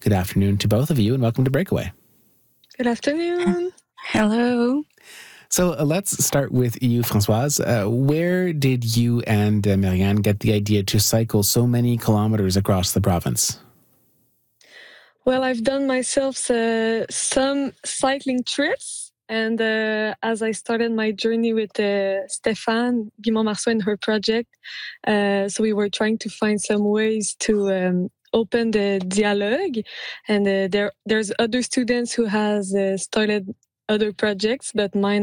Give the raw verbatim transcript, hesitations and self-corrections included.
Good afternoon to both of you, and welcome to Breakaway. Good afternoon. Hello. So uh, let's start with you, Françoise. Uh, where did you and uh, Marianne get the idea to cycle so many kilometers across the province? Well, I've done myself uh, some cycling trips. And uh, as I started my journey with uh, Stéphane Guimont-Marceau and her project, uh, so we were trying to find some ways to um, open the dialogue. And uh, there, there's other students who has uh, started other projects, but mine